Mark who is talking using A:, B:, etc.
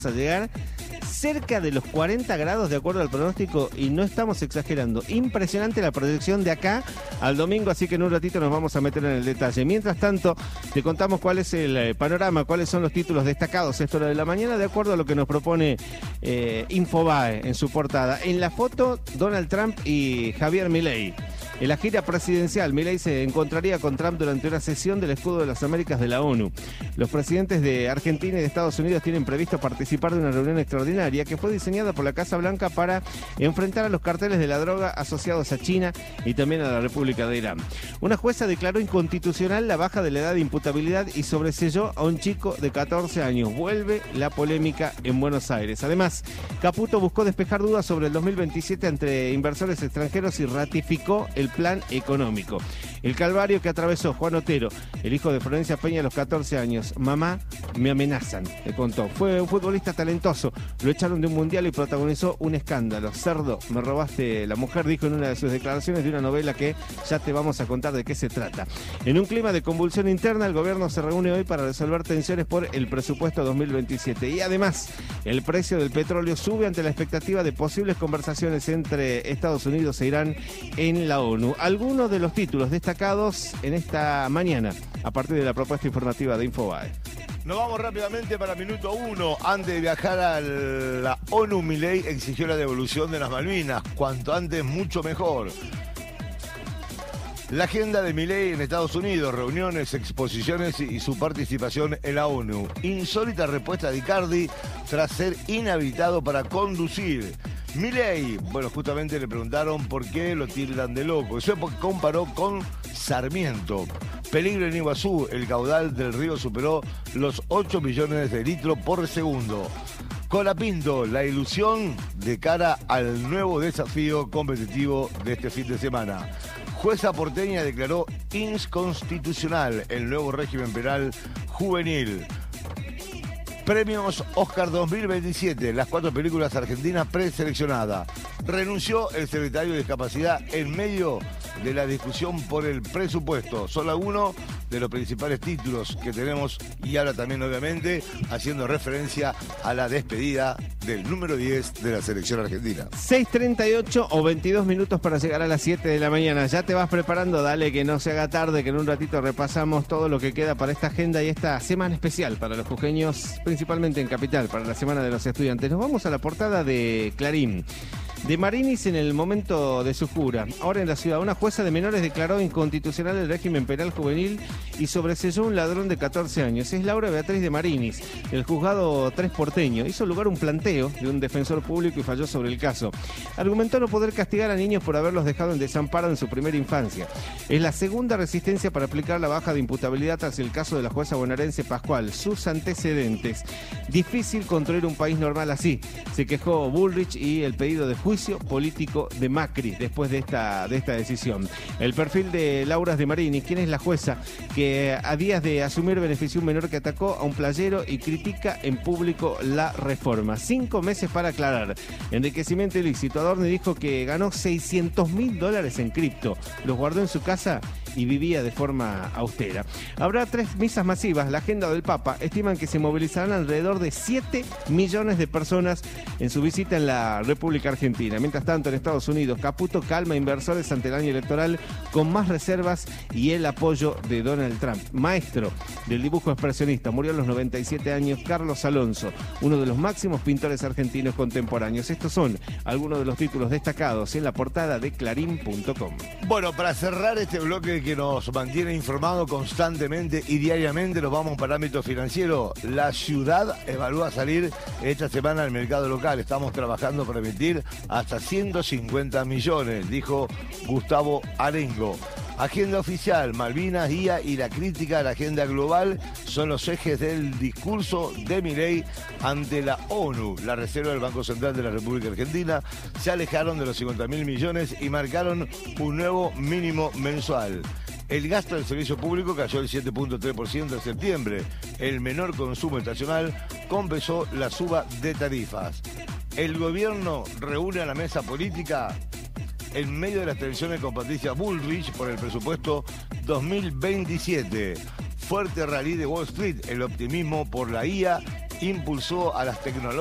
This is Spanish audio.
A: a llegar cerca de los 40 grados de acuerdo al pronóstico y no estamos exagerando. Impresionante la proyección de acá al domingo, así que en un ratito nos vamos a meter en el detalle. Mientras tanto, te contamos cuál es el panorama, cuáles son los títulos destacados a esta hora de la mañana, de acuerdo a lo que nos propone Infobae en su portada. En la foto, Donald Trump y Javier Milei. En la gira presidencial, Milei se encontraría con Trump durante una sesión del Escudo de las Américas de la ONU. Los presidentes de Argentina y de Estados Unidos tienen previsto participar de una reunión extraordinaria que fue diseñada por la Casa Blanca para enfrentar a los carteles de la droga asociados a China y también a la República de Irán. Una jueza declaró inconstitucional la baja de la edad de imputabilidad y sobreselló a un chico de 14 años. Vuelve la polémica en Buenos Aires. Además, Caputo buscó despejar dudas sobre el 2027 entre inversores extranjeros y ratificó el plan económico. El calvario que atravesó Juan Otero, el hijo de Florencia Peña a los 14 años. Mamá, me amenazan, le contó. Fue un futbolista talentoso, lo echaron de un mundial y protagonizó un escándalo. Cerdo, me robaste la mujer, dijo en una de sus declaraciones de una novela que ya te vamos a contar de qué se trata. En un clima de convulsión interna, el gobierno se reúne hoy para resolver tensiones por el presupuesto 2027. Y además, el precio del petróleo sube ante la expectativa de posibles conversaciones entre Estados Unidos e Irán en la ONU. Algunos de los títulos destacados en esta mañana a partir de la propuesta informativa de Infobae.
B: Nos vamos rápidamente para minuto 1. Antes de viajar a la ONU, Milei exigió la devolución de las Malvinas. Cuanto antes, mucho mejor. La agenda de Milei en Estados Unidos, reuniones, exposiciones y su participación en la ONU. Insólita respuesta de Icardi tras ser inhabilitado para conducir. Milei, bueno, justamente le preguntaron por qué lo tildan de loco. Eso comparó con Sarmiento. Peligro en Iguazú, el caudal del río superó los 8 millones de litros por segundo. Colapinto, la ilusión de cara al nuevo desafío competitivo de este fin de semana. Jueza porteña declaró inconstitucional el nuevo régimen penal juvenil. Premios Oscar 2027, las 4 películas argentinas preseleccionadas. Renunció el secretario de Discapacidad en medio de la discusión por el presupuesto. Solo uno de los principales títulos que tenemos y ahora también obviamente haciendo referencia a la despedida del número 10 de la selección argentina.
A: 6:38 o 22 minutos para llegar a las 7 de la mañana. Ya te vas preparando, dale que no se haga tarde, que en un ratito repasamos todo lo que queda para esta agenda y esta semana especial para los jujeños, principalmente en Capital, para la Semana de los Estudiantes. Nos vamos a la portada de Clarín. De Marinis en el momento de su jura. Ahora en la ciudad, una jueza de menores declaró inconstitucional el régimen penal juvenil y sobreselló un ladrón de 14 años. Es Laura Beatriz de Marinis, del juzgado 3 porteño. Hizo lugar un planteo de un defensor público y falló sobre el caso. Argumentó no poder castigar a niños por haberlos dejado en desamparo en su primera infancia. Es la segunda resistencia para aplicar la baja de imputabilidad tras el caso de la jueza bonaerense Pascual. Sus antecedentes. Difícil construir un país normal así. Se quejó Bullrich y el pedido de juicio político de Macri después de esta decisión. El perfil de Laura de Marinis, quien es la jueza que a días de asumir benefició un menor que atacó a un playero y critica en público la reforma. 5 meses para aclarar. Enriquecimiento ilícito. Adorni dijo que ganó $600.000 en cripto. Los guardó en su casa y vivía de forma austera. Habrá 3 misas masivas. La agenda del Papa estiman que se movilizarán alrededor de 7 millones de personas en su visita en la República Argentina. Mientras tanto, en Estados Unidos, Caputo calma inversores ante el año electoral con más reservas y el apoyo de Donald Trump. Maestro del dibujo expresionista, murió a los 97 años Carlos Alonso, uno de los máximos pintores argentinos contemporáneos. Estos son algunos de los títulos destacados en la portada de Clarín.com.
B: Bueno, para cerrar este bloque que nos mantiene informado constantemente y diariamente, nos vamos para el ámbito financiero. La ciudad evalúa salir esta semana al mercado local. Estamos trabajando para emitir hasta 150 millones, dijo Gustavo Arengo. Agenda oficial, Malvinas, IA y la crítica a la agenda global son los ejes del discurso de Milei ante la ONU. La Reserva del Banco Central de la República Argentina se alejaron de los 50.000 millones y marcaron un nuevo mínimo mensual. El gasto del servicio público cayó el 7.3% en septiembre. El menor consumo estacional compensó la suba de tarifas. El gobierno reúne a la mesa política en medio de las tensiones con Patricia Bullrich por el presupuesto 2027. Fuerte rally de Wall Street, el optimismo por la IA impulsó a las tecnologías